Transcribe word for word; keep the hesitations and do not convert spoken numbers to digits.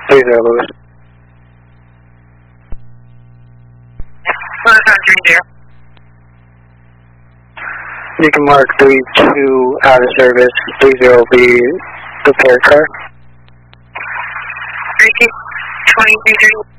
three zero, Louis. Louis on three zero. You can mark three two out of service, three zero will be the paired car. three two, twenty-three thirty.